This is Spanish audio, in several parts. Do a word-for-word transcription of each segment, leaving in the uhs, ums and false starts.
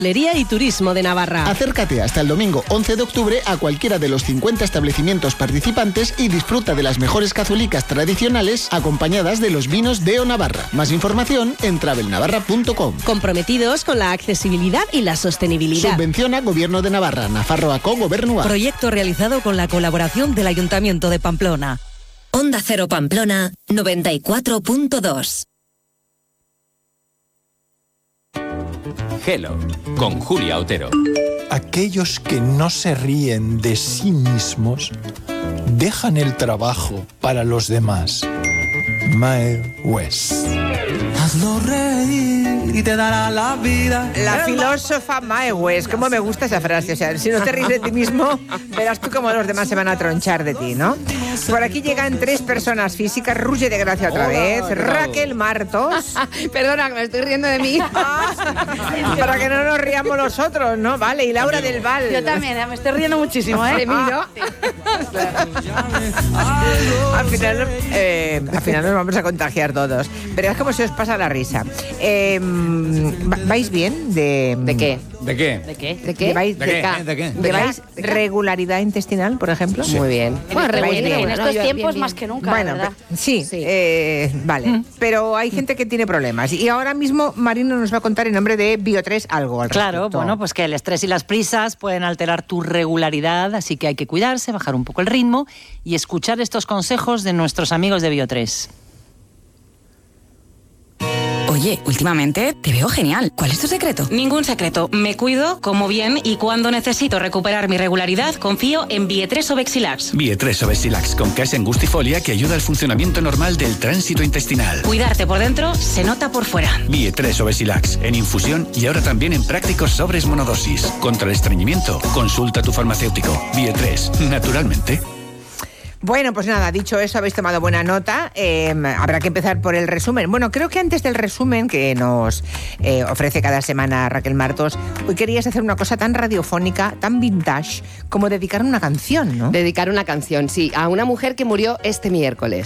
Hostelería y Turismo de Navarra. Acércate hasta el domingo once de octubre a cualquiera de los cincuenta establecimientos participantes y disfruta de las mejores cazulicas tradicionales acompañadas de los vinos de O Navarra. Más información en travel navarra punto com. Comprometidos con la accesibilidad y la sostenibilidad. Subvenciona Gobierno de Navarra, Nafarroako Gobernua. Proyecto realizado con la colaboración del Ayuntamiento de Pamplona. Onda Cero Pamplona noventa y cuatro punto dos. Hello, con Julia Otero. Aquellos que no se ríen de sí mismos dejan el trabajo para los demás. Mae West. Hazlo reír y te dará la vida. La filósofa Mae West. Cómo me gusta esa frase. O sea, si no te ríes de ti mismo, verás tú cómo los demás se van a tronchar de ti, ¿no? Por aquí llegan tres personas físicas. Ruge de Gracia otra Hola, vez. claro. Raquel Martos. Perdona, me estoy riendo de mí. Para que no nos riamos los otros, ¿no? Vale, y Laura del Val. Yo también, me estoy riendo muchísimo, ¿eh? ¿De mí, no? al, final, eh, al final nos vamos a contagiar todos. Pero es como si os pasa la risa. Eh, ¿Vais bien? ¿De, ¿De qué? ¿De qué? ¿De qué? ¿De qué? ¿Lleváis, ¿De qué? de- ¿De qué? ¿Lleváis regularidad intestinal, por ejemplo? Muy bien. Bueno, ¿Vais en, bien? en estos No, yo- tiempos bien, bien. más que nunca, Bueno, ¿verdad? pe- sí, Sí. eh, vale. Pero hay gente que tiene problemas. Y ahora mismo Marina nos va a contar en nombre de Bio tres algo al Claro, respecto. bueno, pues que el estrés y las prisas pueden alterar tu regularidad, así que hay que cuidarse, bajar un poco el ritmo y escuchar estos consejos de nuestros amigos de Bio tres. Oye, últimamente te veo genial. ¿Cuál es tu secreto? Ningún secreto. Me cuido, como bien y cuando necesito recuperar mi regularidad, confío en Vie tres Obexilax. Vie tres Obexilax con case angustifolia que ayuda al funcionamiento normal del tránsito intestinal. Cuidarte por dentro se nota por fuera. Vie tres Obexilax en infusión y ahora también en prácticos sobres monodosis. Contra el estreñimiento, consulta a tu farmacéutico. Vie tres, naturalmente. Bueno, pues nada, dicho eso, habéis tomado buena nota. Eh, habrá que empezar por el resumen. Bueno, creo que antes del resumen que nos eh, ofrece cada semana Raquel Martos, hoy querías hacer una cosa tan radiofónica, tan vintage, como dedicar una canción, ¿no? Dedicar una canción, sí, a una mujer que murió este miércoles.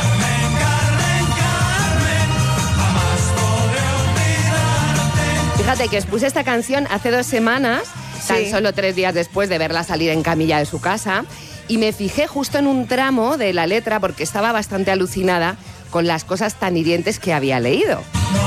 Fíjate que os puse esta canción hace dos semanas, tan Sí. solo tres días después de verla salir en camilla de su casa, y me fijé justo en un tramo de la letra porque estaba bastante alucinada con las cosas tan hirientes que había leído.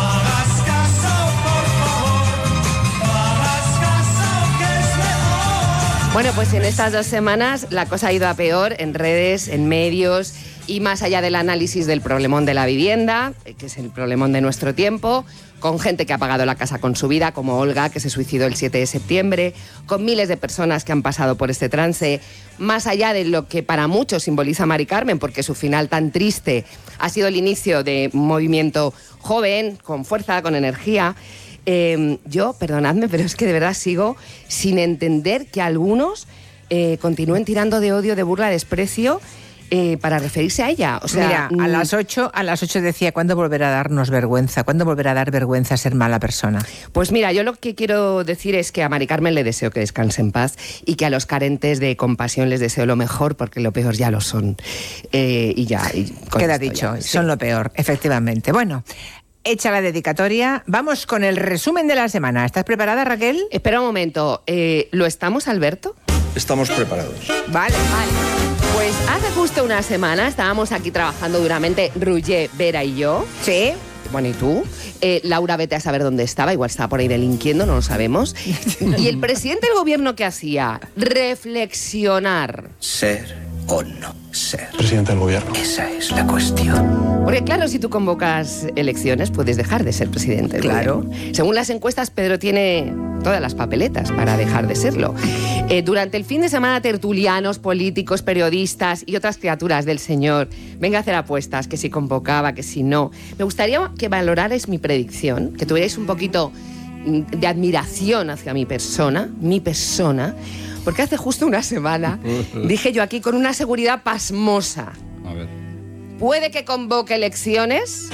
Bueno, pues en estas dos semanas la cosa ha ido a peor en redes, en medios y más allá del análisis del problemón de la vivienda, que es el problemón de nuestro tiempo, con gente que ha pagado la casa con su vida, como Olga, que se suicidó el siete de septiembre, con miles de personas que han pasado por este trance, más allá de lo que para muchos simboliza Mari Carmen, porque su final tan triste ha sido el inicio de un movimiento joven, con fuerza, con energía. Eh, yo, perdonadme, pero es que de verdad sigo sin entender que algunos eh, continúen tirando de odio, de burla, de desprecio eh, para referirse a ella. O sea, Mira, a mm, las ocho, a las ocho decía, ¿cuándo volverá a darnos vergüenza? ¿Cuándo volverá a dar vergüenza ser mala persona? Pues mira, yo lo que quiero decir es que a Mari Carmen le deseo que descanse en paz y que a los carentes de compasión les deseo lo mejor, porque lo peor ya lo son. Eh, y ya. Y con Queda esto dicho, ya, sí. son lo peor, efectivamente. Bueno, hecha la dedicatoria, vamos con el resumen de la semana. ¿Estás preparada, Raquel? Espera un momento, eh, ¿lo estamos, Alberto? Estamos preparados. Vale, vale. Pues hace justo una semana estábamos aquí trabajando duramente, Ruger, Vera y yo. Sí. Bueno, ¿y tú? Eh, Laura, vete a saber dónde estaba, igual estaba por ahí delinquiendo, no lo sabemos. Y el presidente del gobierno, ¿qué hacía? Reflexionar. Ser o no ser. Presidente del gobierno. Esa es la cuestión. Porque claro, si tú convocas elecciones, puedes dejar de ser presidente del Claro. gobierno. Según las encuestas, Pedro tiene todas las papeletas para dejar de serlo. Eh, durante el fin de semana, tertulianos, políticos, periodistas y otras criaturas del señor, venga a hacer apuestas, que si convocaba, que si no. Me gustaría que valorarais mi predicción, que tuvierais un poquito de admiración hacia mi persona, mi persona, porque hace justo una semana dije yo aquí con una seguridad pasmosa. A ver. ¿Puede que convoque elecciones?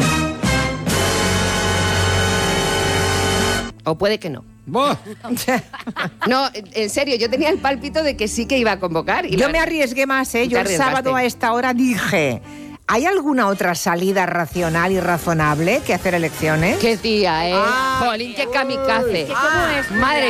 ¿O puede que no? No, en serio, yo tenía el pálpito de que sí que iba a convocar. Y yo la... me arriesgué más, ¿eh? Yo Te el arriesgaste. sábado a esta hora dije, ¿hay alguna otra salida racional y razonable que hacer elecciones? Qué tía, ¿eh? Ah, Jolín, qué kamikaze. ¿Cómo es? Madre